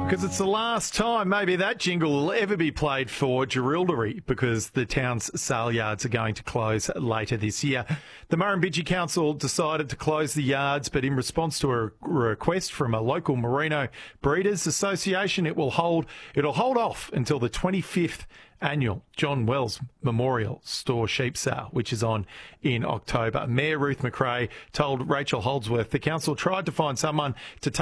Because it's the last time maybe that jingle will ever be played for Jerilderie, because the town's sale yards are going to close later this year. The Murrumbidgee Council decided to close the yards, but in response to a request from a local Merino Breeders Association, it'll hold off until the 25th annual John Wells Memorial Store Sheep Sale, which is on in October. Mayor Ruth McRae told Rachel Holdsworth the council tried to find someone to take